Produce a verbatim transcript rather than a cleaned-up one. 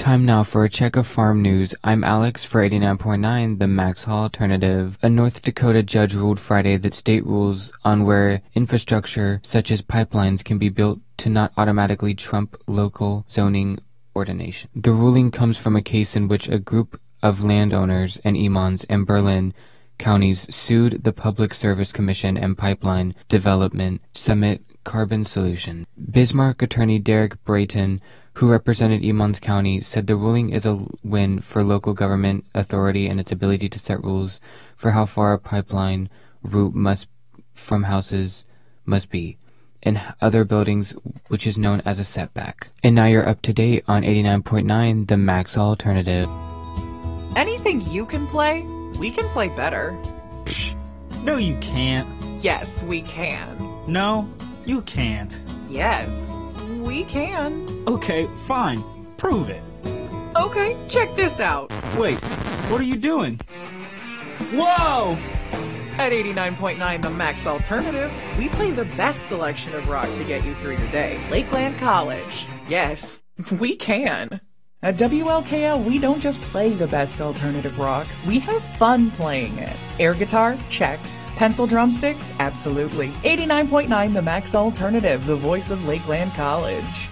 Time now for a check of farm news. I'm Alex for eighty-nine point nine, the Maxhall Alternative. A North Dakota judge ruled Friday that state rules on where infrastructure, such as pipelines, can be built to not automatically trump local zoning ordination. The ruling comes from a case in which a group of landowners and imams in Berlin counties sued the Public Service Commission and Pipeline Development Summit Carbon Solution. Bismarck attorney Derek Brayton, who represented Emmons County, said the ruling is a win for local government authority and its ability to set rules for how far a pipeline route must from houses must be and other buildings, which is known as a setback. And now you're up to date on eighty-nine point nine, the Max Alternative. Anything you can play, we can play better. Psh, no you can't. Yes, we can. No, you can't. Yes, we can. Okay, fine. Prove it. Okay, check this out. Wait, what are you doing? Whoa! At eighty-nine point nine The Max Alternative, we play the best selection of rock to get you through your day. Lakeland College. Yes, we can. At W L K L, we don't just play the best alternative rock, we have fun playing it. Air guitar? Check. Pencil drumsticks? Absolutely. eighty-nine point nine The Max Alternative, the voice of Lakeland College.